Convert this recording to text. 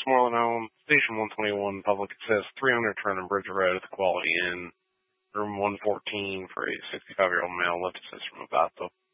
Moreland Home, Station 121, public access, 300 Turner Bridge Road at the Quality Inn, room 114 for a 65-year-old male left assist from Abato.